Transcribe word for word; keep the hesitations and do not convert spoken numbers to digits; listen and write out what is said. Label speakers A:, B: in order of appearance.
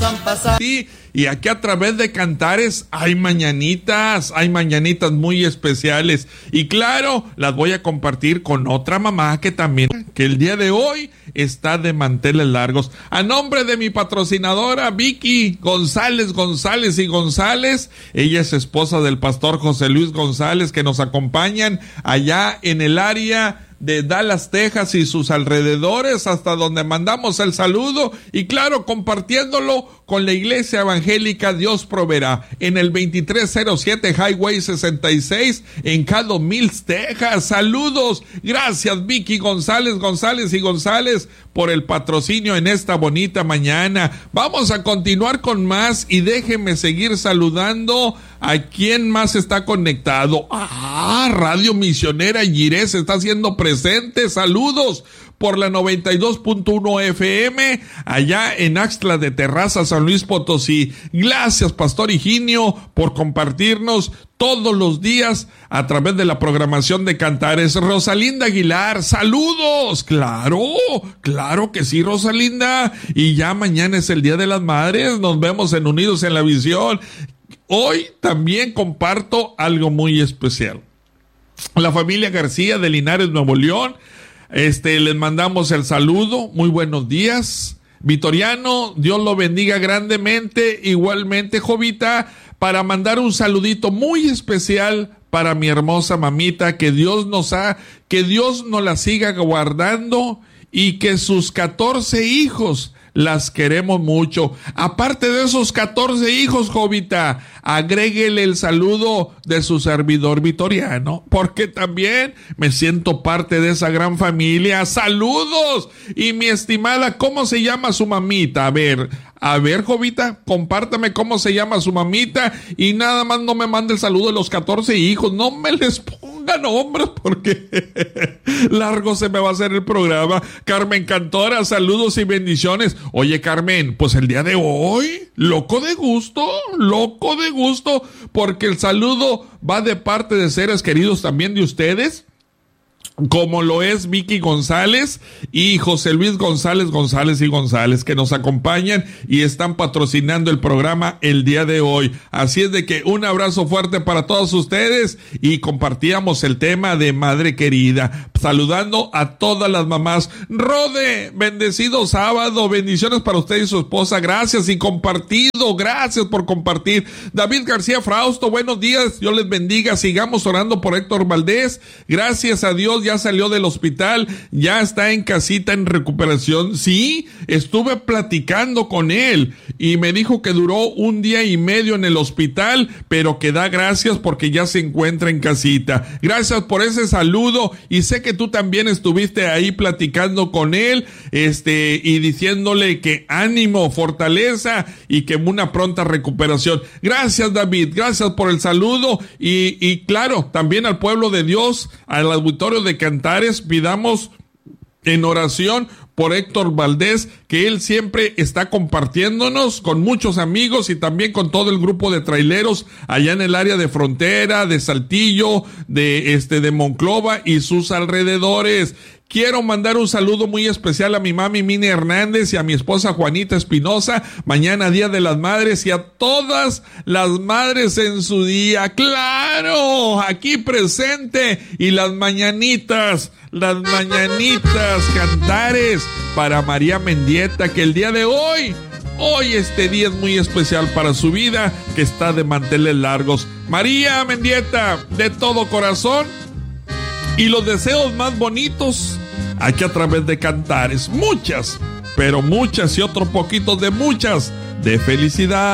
A: Sí, y aquí a través de Cantares hay mañanitas, hay mañanitas muy especiales. Y claro, las voy a compartir con otra mamá que también, que el día de hoy está de manteles largos. A nombre de mi patrocinadora Vicky González, González y González, ella es esposa del pastor José Luis González, que nos acompañan allá en el área de Dallas, Texas y sus alrededores, hasta donde mandamos el saludo, y claro, compartiéndolo con la Iglesia Evangélica Dios Proveerá, en el veintitrés cero siete Highway sesenta y seis en Caddo Mills, Texas. Saludos, gracias Vicky González, González y González por el patrocinio en esta bonita mañana. Vamos a continuar con más y déjenme seguir saludando a quien más está conectado. Ah, Radio Misionera Jiré se está haciendo presente. Saludos por la noventa y dos punto uno F M allá en Axtla de Terraza, San Luis Potosí. Gracias, Pastor Higinio, por compartirnos todos los días a través de la programación de Cantares. Rosalinda Aguilar, saludos. Claro, claro que sí, Rosalinda. Y ya mañana es el Día de las Madres. Nos vemos en Unidos en la Visión. Hoy también comparto algo muy especial. La familia García de Linares, Nuevo León, este, les mandamos el saludo. Muy buenos días. Vitoriano, Dios lo bendiga grandemente. Igualmente, Jovita, para mandar un saludito muy especial para mi hermosa mamita, que Dios nos ha, que Dios nos la siga guardando y que sus catorce hijos las queremos mucho. Aparte de esos catorce hijos, Jovita, agréguele el saludo de su servidor Vitoriano, porque también me siento parte de esa gran familia. Saludos. Y mi estimada, ¿cómo se llama su mamita? A ver, a ver, Jovita, compártame cómo se llama su mamita, y nada más no me mande el saludo de los catorce hijos, no me les pongan nombres porque largo se me va a hacer el programa. Carmen Cantora, saludos y bendiciones. Oye, Carmen, pues el día de hoy, loco de gusto, loco de gusto, porque el saludo va de parte de seres queridos también de ustedes, como lo es Vicky González y José Luis González, González y González, que nos acompañan y están patrocinando el programa el día de hoy. Así es de que un abrazo fuerte para todos ustedes, y compartíamos el tema de Madre Querida, saludando a todas las mamás. Rode, bendecido sábado, bendiciones para usted y su esposa, gracias, y compartido, gracias por compartir. David García Frausto, buenos días, Dios les bendiga, sigamos orando por Héctor Valdés, gracias a Dios, ya salió del hospital, ya está en casita en recuperación. Sí, estuve platicando con él y me dijo que duró un día y medio en el hospital, pero que da gracias porque ya se encuentra en casita. Gracias por ese saludo, y sé que tú también estuviste ahí platicando con él, este, y diciéndole que ánimo, fortaleza y que una pronta recuperación. Gracias, David, gracias por el saludo, y, y claro, también al pueblo de Dios, al auditorio de Cantares, pidamos en oración por Héctor Valdés, que él siempre está compartiéndonos con muchos amigos y también con todo el grupo de traileros allá en el área de frontera, de Saltillo, de este, de Monclova y sus alrededores. Quiero mandar un saludo muy especial a mi mami Mini Hernández y a mi esposa Juanita Espinosa, mañana Día de las Madres, y a todas las madres en su día. ¡Claro! Aquí presente, y las mañanitas, las mañanitas, Cantares para María Mendieta, que el día de hoy, hoy este día es muy especial para su vida, que está de manteles largos. María Mendieta, de todo corazón, y los deseos más bonitos aquí a través de Cantares. Muchas, pero muchas y otro poquito de muchas de felicidad.